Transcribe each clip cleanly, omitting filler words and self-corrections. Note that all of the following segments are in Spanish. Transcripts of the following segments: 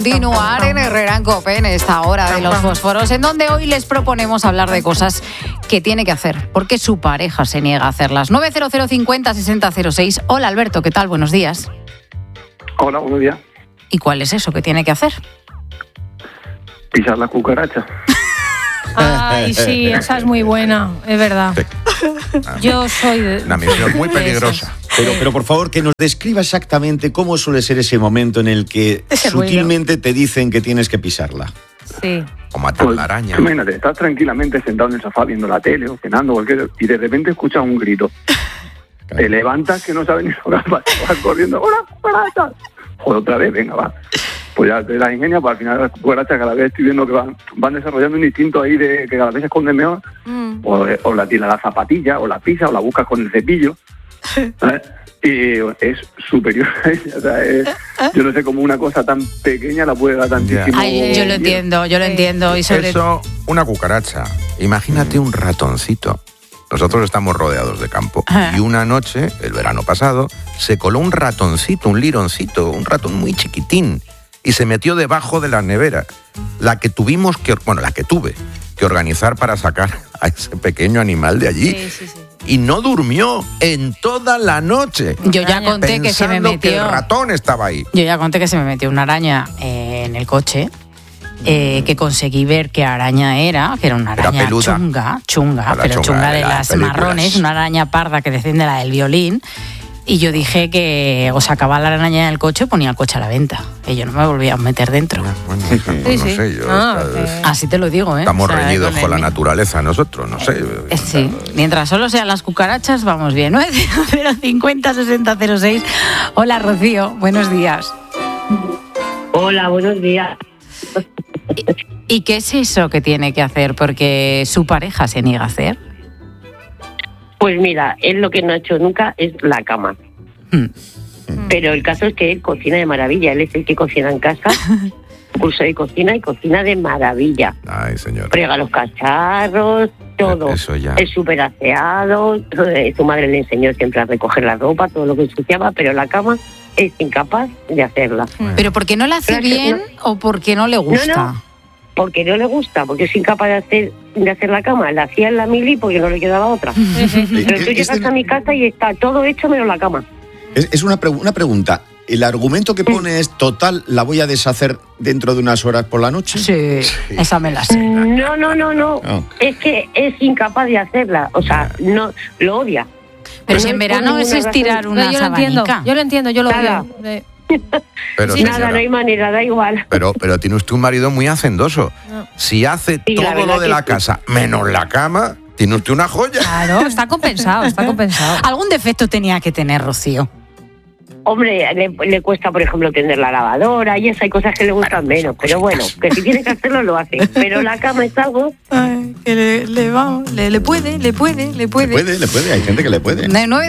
continuar en Herrera en COPE en esta hora de los fósforos, en donde hoy les proponemos hablar de cosas que tiene que hacer, porque su pareja se niega a hacerlas. 900506006. Hola, Alberto, ¿qué tal? Buenos días. Hola, buenos días. ¿Y cuál es eso que tiene que hacer? Pisar la cucaracha. Ay, sí, esa es muy buena, es verdad. Yo soy de... Una misión muy peligrosa. Pero por favor, que nos describa exactamente cómo suele ser ese momento en el que Ese sutilmente te dicen que tienes que pisarla. Sí. O matar la araña. Imagínate, estás tranquilamente sentado en el sofá viendo la tele o cenando y de repente escuchas un grito. Claro. Te levantas que no sabes ni lo que vas corriendo. ¡Hola, cucaracha! Joder, otra vez, venga, va. Pues ya te las ingenias, pues al final las cucarachas cada vez estoy viendo que van desarrollando un instinto ahí de que cada vez se esconden mejor. O la tiras la zapatilla, o la pisa, o la buscas con el cepillo. ¿Sabes? Y es superior a ella. O sea, yo no sé cómo una cosa tan pequeña la puede dar tantísimo. Ay, yo lo entiendo. Y sobre... Eso, una cucaracha. Imagínate un ratoncito. Nosotros estamos rodeados de campo. Y una noche, el verano pasado, se coló un ratoncito, un lironcito, un ratón muy chiquitín. Y se metió debajo de la nevera. La que tuve que organizar para sacar a ese pequeño animal de allí. Sí. Y no durmió en toda la noche. Yo ya conté que se me pensando metió... que el ratón estaba ahí. Yo ya conté que se me metió una araña en el coche, que conseguí ver qué araña era, que era una araña peluda. chunga, pero chunga de las películas. marrones, una araña parda que desciende la del violín. Y yo dije que o sacaba la araña del coche o ponía el coche a la venta. Y yo no me volvía a meter dentro. Bueno, no sé yo. Así te lo digo, ¿eh? Estamos O sea, reñidos con la naturaleza nosotros, no sé. Sí, mientras solo sean las cucarachas, vamos bien. 900506006. Hola, Rocío, buenos días. Hola, buenos días. ¿Y qué es eso que tiene que hacer? Porque su pareja se niega a hacer. Pues mira, él lo que no ha hecho nunca es la cama. Pero el caso es que él cocina de maravilla. Él es el que cocina en casa, curso de cocina y cocina de maravilla. Ay, señor. Frega los cacharros, todo. Eso ya. Es súper aseado. Su madre le enseñó siempre a recoger la ropa, todo lo que ensuciaba, pero la cama es incapaz de hacerla. ¿Pero porque no la hace bien o porque no le gusta? No, porque no le gusta, porque es incapaz de hacer la cama. La hacía en la mili porque no le quedaba otra. Pero tú llegas a mi casa y está todo hecho menos la cama. Es una pregunta. ¿El argumento que pone es total, la voy a deshacer dentro de unas horas por la noche? Sí. Esa me la sé. No. Es que es incapaz de hacerla. O sea, no lo odia. Pero No si en hay verano por es ninguna estirar razón. una sabanica. Yo lo entiendo, yo lo Nada. veo. Pero, Sí, nada, señora, no hay manera, da igual. pero tiene usted un marido muy hacendoso. Si hace Sí, la todo verdad lo de que la sí. casa, menos la cama, tiene usted una joya. Claro, está compensado. Algún defecto tenía que tener, Rocío. Hombre, le cuesta, por ejemplo, tener la lavadora y eso, hay cosas que le gustan menos. Pero bueno, que si tiene que hacerlo, lo hace. Pero la cama es algo... Ay, que le puede. Le puede, hay gente que le puede.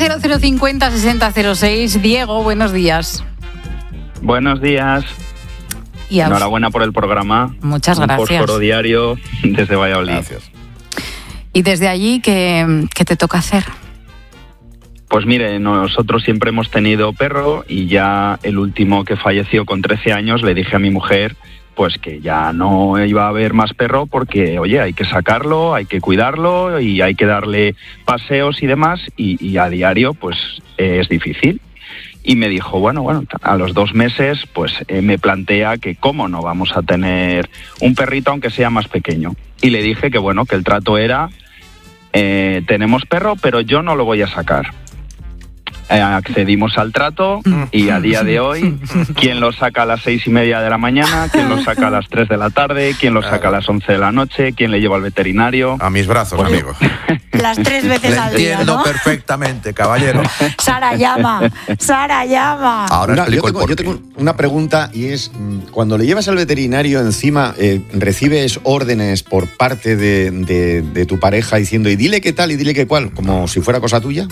900506006. Diego, buenos días. Buenos días. Y Enhorabuena por el programa. Muchas Un gracias. fósforo diario desde Valladolid. Gracias. Y desde allí, ¿qué te toca hacer? Pues mire, nosotros siempre hemos tenido perro y ya el último que falleció con 13 años le dije a mi mujer pues que ya no iba a haber más perro porque, oye, hay que sacarlo, hay que cuidarlo y hay que darle paseos y demás y a diario pues es difícil. Y me dijo, bueno, a los 2 meses pues me plantea que cómo no vamos a tener un perrito aunque sea más pequeño. Y le dije que bueno, que el trato era, tenemos perro pero yo no lo voy a sacar. Accedimos al trato y a día de hoy, ¿quién lo saca a las 6:30 de la mañana? ¿Quién lo saca a las 3 de la tarde? ¿Quién lo saca a las 11 de la noche? ¿Quién le lleva al veterinario? A mis brazos, Pues, amigo. Las 3 veces Le al día, entiendo ¿no? perfectamente, caballero. Sara llama. Ahora explico el yo porqué. tengo una pregunta y es, cuando le llevas al veterinario encima, ¿recibes órdenes por parte de tu pareja diciendo y dile qué tal y dile qué cual, como si fuera cosa tuya?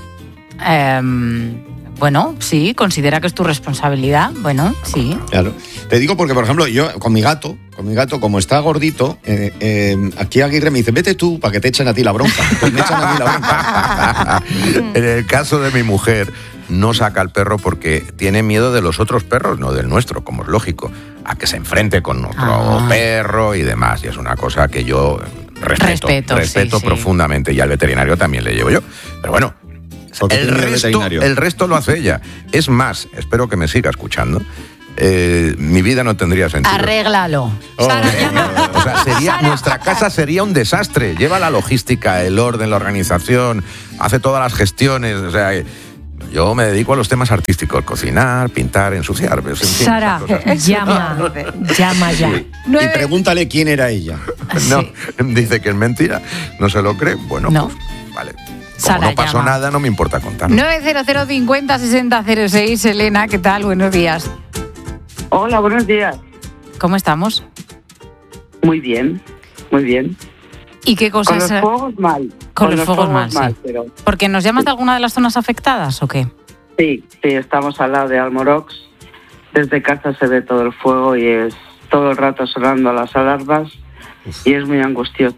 Bueno, sí, considera que es tu responsabilidad. Bueno, sí. Claro. Te digo porque, por ejemplo, yo con mi gato, como está gordito, aquí Aguirre me dice, vete tú para que te echen a ti la bronca. Pues me echan a mí la bronca. En el caso de mi mujer, no saca al perro porque tiene miedo de los otros perros, no del nuestro, como es lógico. a que se enfrente con otro perro y demás. Y es una cosa que yo respeto profundamente, y al veterinario también le llevo yo. Pero bueno, el resto lo hace ella. Es más, espero que me siga escuchando. Mi vida no tendría sentido. Arréglalo. Nuestra casa sería un desastre. Lleva la logística, el orden, la organización, hace todas las gestiones. O sea, yo me dedico a los temas artísticos: cocinar, pintar, ensuciar. En fin, Sara, llama ya. Y pregúntale quién era ella. No, dice que es mentira. No se lo cree. Bueno, pues vale. Como Sara, no pasó llama. nada, no me importa contar. 900 50 60 06. Elena, ¿qué tal? Buenos días. Hola, buenos días. ¿Cómo estamos? Muy bien, muy bien. ¿Y qué cosas? Con los fuegos mal. Con los fuegos mal, sí. Pero... ¿Porque nos llamas de alguna de las zonas afectadas o qué? Sí, estamos al lado de Almorox. Desde casa se ve todo el fuego y es todo el rato sonando las alarmas. Y es muy angustioso,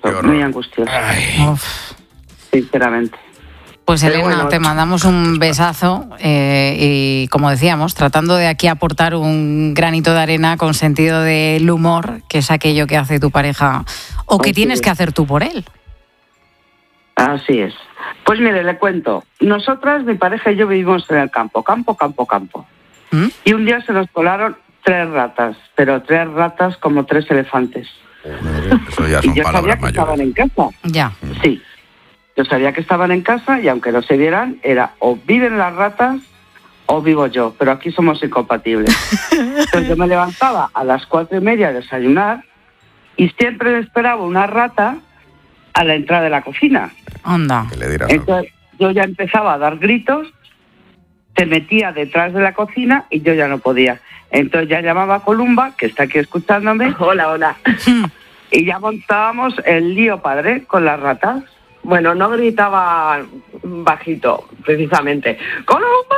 sinceramente. Pues Elena, te mandamos un besazo y, como decíamos, tratando de aquí aportar un granito de arena con sentido del humor, que es aquello que hace tu pareja o que tienes que hacer tú por él. Así es. Pues mire, le cuento. Nosotras, mi pareja y yo vivimos en el campo. ¿Mm? Y un día se nos colaron 3 ratas, pero 3 ratas como 3 elefantes. Eso ya son y yo sabía que mayores. estaban en casa. Ya. Sí. Yo sabía que estaban en casa y aunque no se vieran, era o viven las ratas o vivo yo, pero aquí somos incompatibles. Entonces yo me levantaba a las 4:30 a desayunar y siempre esperaba una rata a la entrada de la cocina. Anda. Entonces yo ya empezaba a dar gritos, se metía detrás de la cocina y yo ya no podía. Entonces ya llamaba a Columba, que está aquí escuchándome. Hola. Y ya montábamos el lío padre con las ratas. Bueno, no gritaba bajito, precisamente. ¡Columba!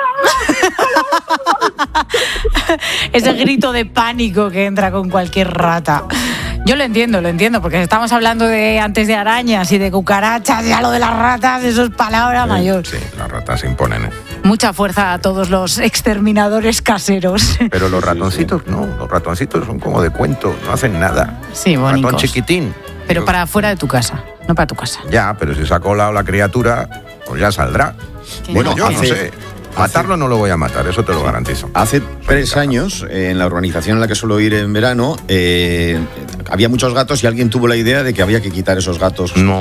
Ese grito de pánico que entra con cualquier rata. Yo lo entiendo, porque estamos hablando de antes de arañas y de cucarachas, ya lo de las ratas, eso es palabra mayor. Sí, las ratas imponen. Mucha fuerza a todos los exterminadores caseros. Pero los ratoncitos no, los ratoncitos son como de cuento, no hacen nada. Sí, bonitos. Ratón chiquitín. Pero para fuera de tu casa, no para tu casa. Ya, pero si se ha colado la criatura, pues ya saldrá. Bueno, yo no sé. Matarlo no lo voy a matar, eso te lo garantizo. Hace 3 años, en la urbanización en la que suelo ir en verano, había muchos gatos y alguien tuvo la idea de que había que quitar esos gatos. No,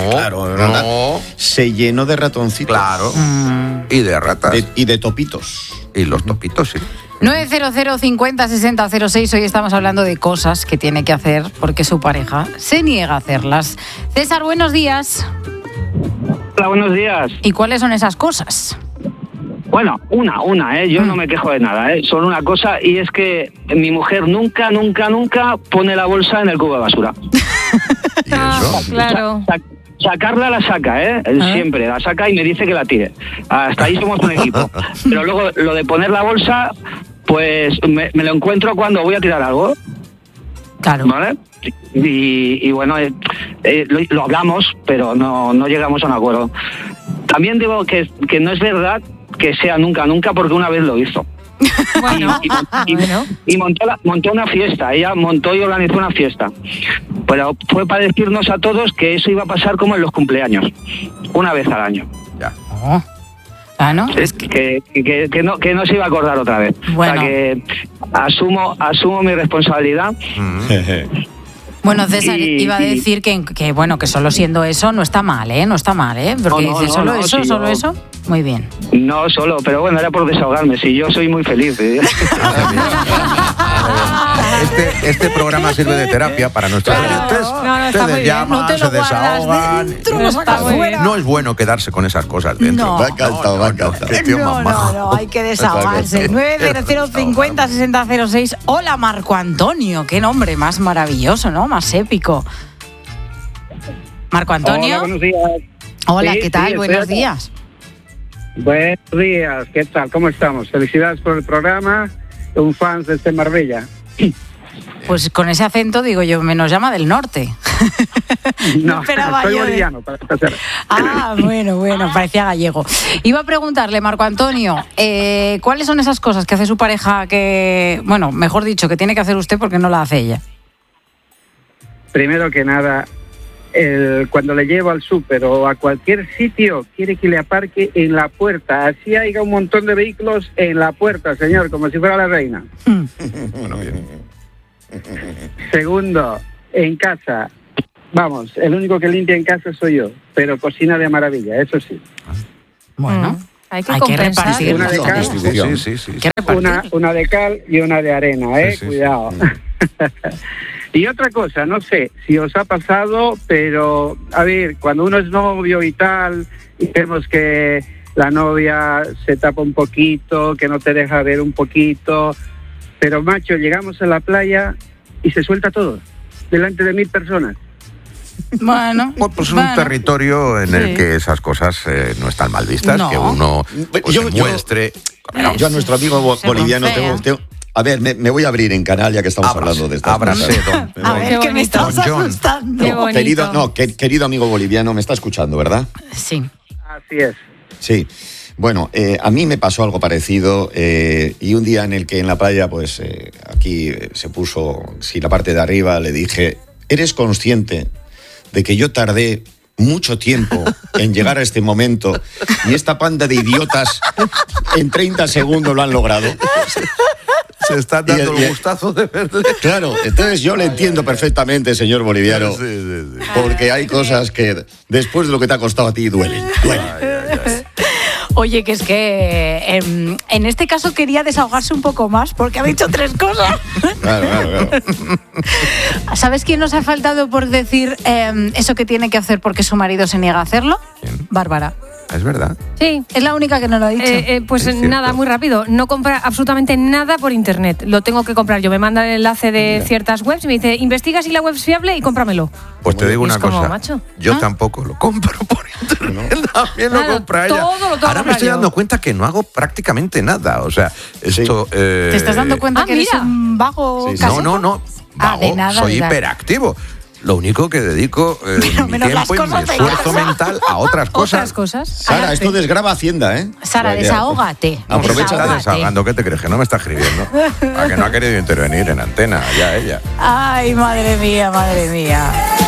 se llenó de ratoncitos. Claro. Y de ratas. Y de topitos. Y los topitos, sí. 900 50 60 06. Hoy estamos hablando de cosas que tiene que hacer porque su pareja se niega a hacerlas. César, buenos días. Hola, buenos días. ¿Y cuáles son esas cosas? Bueno, yo no me quejo de nada, solo una cosa, y es que mi mujer nunca pone la bolsa en el cubo de basura. ¿Y eso? Claro. Sacarla la saca, siempre, la saca y me dice que la tire. Hasta ahí somos un equipo. Pero luego lo de poner la bolsa, pues me lo encuentro cuando voy a tirar algo. Claro. ¿Vale? Y bueno, lo hablamos, pero no llegamos a un acuerdo. También digo que no es verdad que sea nunca, porque una vez lo hizo. Bueno, y montó una fiesta, ella montó y organizó una fiesta. Pero fue para decirnos a todos que eso iba a pasar como en los cumpleaños, una vez al año. Ya. Ah, ¿no? Es que no se iba a acordar otra vez. Bueno. O sea que asumo mi responsabilidad. Bueno, César, iba a decir que bueno, que solo siendo eso no está mal, ¿eh? No está mal, ¿eh? Porque dice, ¿solo eso? Muy bien. No solo, pero bueno, era por desahogarme. Si yo soy muy feliz. Este programa sirve de terapia para nuestros oyentes. Ustedes llaman, se desahogan. No es bueno quedarse con esas cosas dentro. No. Me ha encantado. Qué tío más majo. No, hay que desahogarse. 900 50 60 06. Hola, Marco Antonio. Qué nombre más maravilloso, ¿no? Más épico. Marco Antonio. Hola, buenos días. Hola, Sí, ¿qué tal? sí, Buenos días. Buenos días, ¿qué tal? ¿Cómo estamos? Felicidades por el programa. Un fan desde Marbella. Pues con ese acento, digo yo, me nos llama del norte. No, esperaba soy yo, boliviano, para empezar. Ah, bueno, parecía gallego. Iba a preguntarle, Marco Antonio, ¿cuáles son esas cosas que hace su pareja que, bueno, mejor dicho, que tiene que hacer usted porque no la hace ella? Primero que nada, cuando le llevo al súper o a cualquier sitio, quiere que le aparque en la puerta. Así haya un montón de vehículos en la puerta, señor, como si fuera la reina. Bueno, bien. Segundo, en casa, vamos, el único que limpia en casa soy yo, pero cocina de maravilla, eso sí. Bueno, hay que repartir. Una de cal, Sí. una de cal y una de arena, Sí. Cuidado. Y otra cosa, no sé si os ha pasado, pero a ver, cuando uno es novio y tal, y vemos que la novia se tapa un poquito, que no te deja ver un poquito, pero macho, llegamos a la playa y se suelta todo, delante de 1000 personas. Bueno, Pues es un territorio en el que esas cosas no están mal vistas, que uno pues, se muestre. Yo a nuestro amigo boliviano fea. tengo... A ver, me voy a abrir en canal ya que estamos hablando de estas cosas. A ver, que me estás asustando. Qué bonito. Querido amigo boliviano, me está escuchando, ¿verdad? Sí. Así es. Sí. Bueno, a mí me pasó algo parecido y un día en el que en la playa, pues aquí se puso, la parte de arriba, le dije, ¿eres consciente de que yo tardé mucho tiempo en llegar a este momento y esta panda de idiotas en 30 segundos lo han logrado? Se están dando el gustazo de verle. Claro, entonces yo le entiendo perfectamente, señor boliviano, Sí. porque hay cosas que después de lo que te ha costado a ti duelen. Oye, que es que en este caso quería desahogarse un poco más porque ha dicho 3 cosas. Claro. ¿Sabes quién nos ha faltado por decir eso que tiene que hacer porque su marido se niega a hacerlo? ¿Quién? Bárbara. Es verdad. Sí. Es la única que no lo ha dicho. Pues Es nada, cierto. muy rápido. No compra absolutamente nada por internet. Lo tengo que comprar yo. Me manda el enlace de ciertas webs y me dice, investiga si la web es fiable y cómpramelo. Pues te digo Es una como, cosa. macho. Yo también lo compro por internet. También lo Claro, compra ella. todo lo tengo que Ahora me comprar estoy yo. dando cuenta que no hago prácticamente nada. O sea, esto. ¿Te estás dando cuenta que eres mira. un vago Sí, sí. casero? No. Ah, de Vago, nada, soy de nada. hiperactivo. Lo único que dedico mi menos las tiempo y mi cosas de esfuerzo casa. mental a otras cosas. Otras cosas. Sara, esto desgrava Hacienda, ¿eh? Sara, O sea, que- desahógate. Aprovecha, Está Desahógate. desahogando. ¿Qué te crees? Que no me está escribiendo. A que no ha querido intervenir en antena, ya ella. Ay, madre mía, madre mía.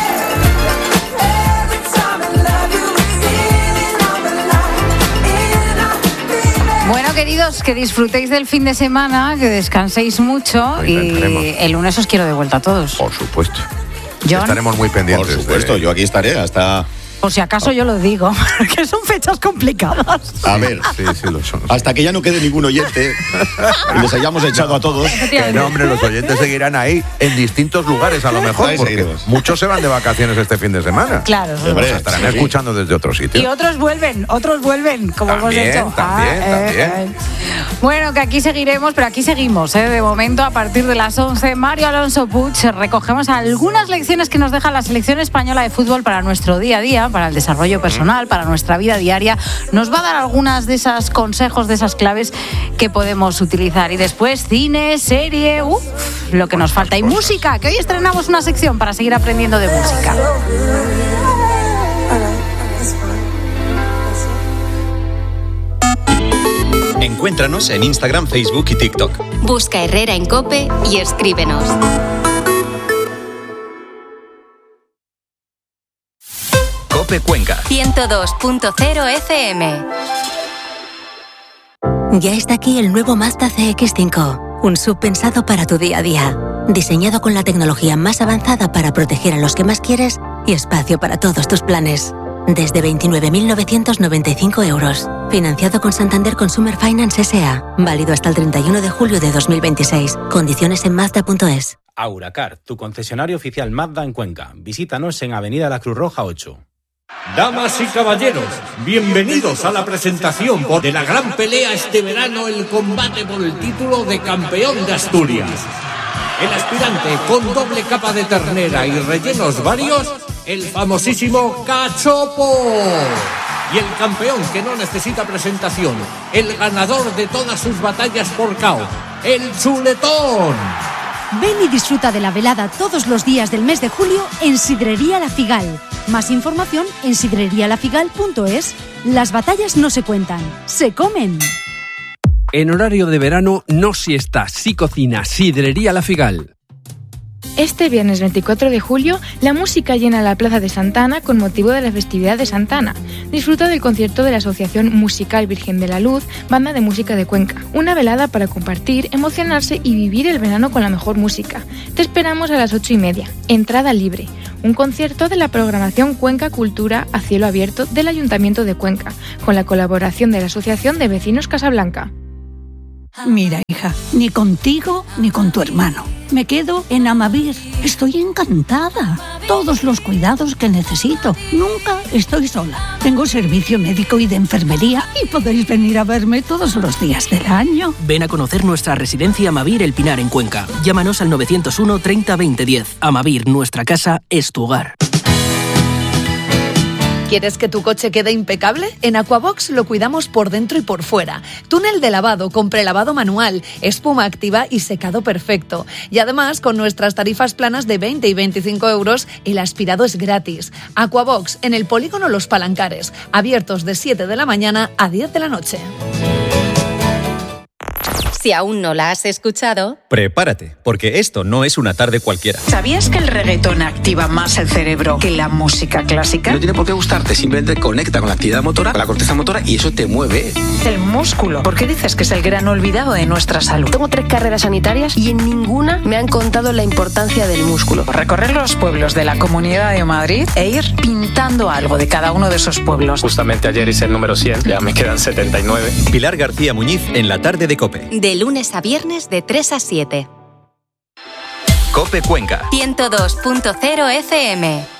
Bueno, queridos, que disfrutéis del fin de semana, que descanséis mucho Lo y intentaremos. el lunes os quiero de vuelta a todos. Por supuesto. John, Estaremos muy Por pendientes. supuesto, yo aquí estaré hasta... por si acaso yo lo digo, porque son fechas complicadas. A ver, Sí, lo son. hasta que ya no quede ningún oyente y les hayamos echado a todos. Que no, hombre, los oyentes seguirán ahí en distintos lugares a lo mejor, Ahí porque seguiremos. muchos se van de vacaciones este fin de semana. Claro. Hombre, Nos estarán sí. escuchando desde otro sitio. Y otros vuelven, como hemos También, hecho. también. Bueno, que aquí seguiremos, pero aquí seguimos, ¿eh? De momento, a partir de las 11, Mario Alonso Puig, recogemos algunas lecciones que nos deja la selección española de fútbol para nuestro día a día, para el desarrollo personal, para nuestra vida diaria. Nos va a dar algunas de esos consejos, de esas claves que podemos utilizar. Y después, cine, serie, lo que nos falta. Y música, que hoy estrenamos una sección para seguir aprendiendo de música. Encuéntranos en Instagram, Facebook y TikTok. Busca Herrera en COPE y escríbenos. COPE Cuenca. 102.0 FM. Ya está aquí el nuevo Mazda CX-5, un SUV pensado para tu día a día, diseñado con la tecnología más avanzada para proteger a los que más quieres y espacio para todos tus planes. Desde 29.995 euros, financiado con Santander Consumer Finance S.A., válido hasta el 31 de julio de 2026. Condiciones en Mazda.es. Auracar, tu concesionario oficial Mazda en Cuenca. Visítanos en Avenida La Cruz Roja 8. Damas y caballeros, bienvenidos a la presentación de la gran pelea este verano, el combate por el título de campeón de Asturias. El aspirante con doble capa de ternera y rellenos varios, el famosísimo Cachopo. Y el campeón que no necesita presentación, el ganador de todas sus batallas por KO, el Chuletón. Ven y disfruta de la velada todos los días del mes de julio en Sidrería La Figal. Más información en sidrerialafigal.es. Las batallas no se cuentan, se comen. En horario de verano, no siesta, sí cocina. Sidrería La Figal. Este viernes 24 de julio, la música llena la Plaza de Santa Ana con motivo de la festividad de Santa Ana. Disfruta del concierto de la Asociación Musical Virgen de la Luz, banda de música de Cuenca. Una velada para compartir, emocionarse y vivir el verano con la mejor música. Te esperamos a las 8:30. Entrada libre. Un concierto de la programación Cuenca Cultura a cielo abierto del Ayuntamiento de Cuenca, con la colaboración de la Asociación de Vecinos Casablanca. Mira, hija, ni contigo ni con tu hermano. Me quedo en Amavir. Estoy encantada. Todos los cuidados que necesito. Nunca estoy sola. Tengo servicio médico y de enfermería y podéis venir a verme todos los días del año. Ven a conocer nuestra residencia Amavir El Pinar en Cuenca. Llámanos al 901 30 20 10. Amavir, nuestra casa es tu hogar. ¿Quieres que tu coche quede impecable? En Aquabox lo cuidamos por dentro y por fuera. Túnel de lavado con prelavado manual, espuma activa y secado perfecto. Y además, con nuestras tarifas planas de 20 y 25 euros, el aspirado es gratis. Aquabox, en el polígono Los Palancares, abiertos de 7 de la mañana a 10 de la noche. Si aún no la has escuchado, prepárate, porque esto no es una tarde cualquiera. ¿Sabías que el reggaetón activa más el cerebro que la música clásica? No tiene por qué gustarte, simplemente conecta con la actividad motora, con la corteza motora y eso te mueve. El músculo. ¿Por qué dices que es el gran olvidado de nuestra salud? Tengo 3 carreras sanitarias y en ninguna me han contado la importancia del músculo. Recorrer los pueblos de la Comunidad de Madrid e ir pintando algo de cada uno de esos pueblos. Justamente ayer hice el número 100, ya me quedan 79. Pilar García Muñiz en la tarde de COPE. De lunes a viernes de 3 a 7. COPE Cuenca. 102.0 FM.